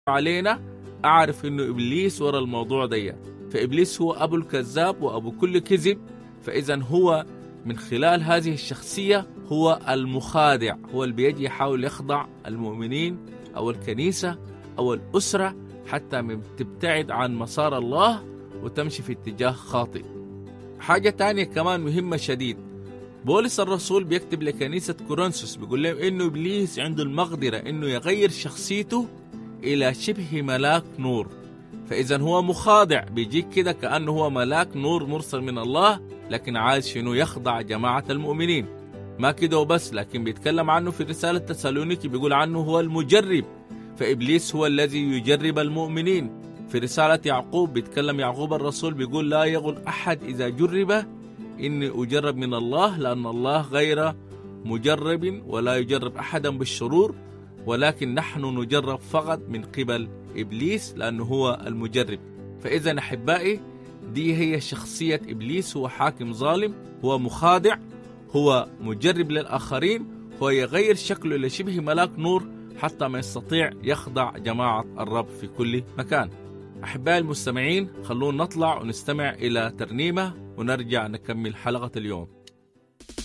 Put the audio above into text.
علينا أعرف إنه إبليس وراء الموضوع ده. فإبليس هو أبو الكذاب وأبو كل كذب. فإذا هو من خلال هذه الشخصية هو المخادع، هو اللي بيجي يحاول يخضع المؤمنين أو الكنيسة أو الأسرة حتى تبتعد عن مسار الله وتمشي في اتجاه خاطئ. حاجة تانية كمان مهمة شديد، بولس الرسول بيكتب لكنيسة كورنثوس بيقول لهم إنه إبليس عنده المقدرة إنه يغير شخصيته إلى شبه ملاك نور. فإذا هو مخادع، بيجيك كده كأنه هو ملاك نور مرسل من الله، لكن عايز شنو؟ يخضع جماعة المؤمنين. ما كده وبس، لكن بيتكلم عنه في رسالة تسالونيكي بيقول عنه هو المجرب. فإبليس هو الذي يجرب المؤمنين. في رسالة يعقوب بيتكلم يعقوب الرسول بيقول لا يقول أحد إذا جرب إني أجرب من الله، لأن الله غير مجرب ولا يجرب أحدا بالشرور، ولكن نحن نجرب فقط من قبل إبليس لأنه هو المجرب. فإذا أحبائي دي هي شخصية إبليس، هو حاكم ظالم، هو مخادع، هو مجرب للآخرين، هو يغير شكله لشبه ملاك نور حتى ما يستطيع يخضع جماعة الرب في كل مكان. أحبائي المستمعين، خلونا نطلع ونستمع إلى ترنيمة ونرجع نكمل حلقة اليوم.